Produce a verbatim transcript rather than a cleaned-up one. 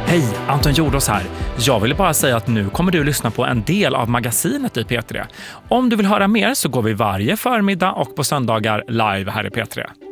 Hej, Anton Jordås här. Jag vill bara säga att nu kommer du lyssna på en del av magasinet i P tre. Om du vill höra mer så går vi varje förmiddag och på söndagar live här i P tre.